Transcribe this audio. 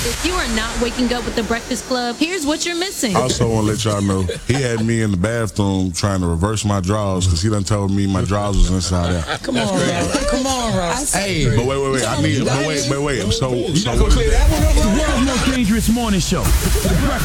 If you are not waking up with the Breakfast Club, here's what you're missing. I also want to let y'all know, he had me in the bathroom trying to reverse my drawers because he done told me my drawers was inside out. Come on, bro. Come on, bro. Hey, but wait. I need, but wait. So The world's most dangerous morning show.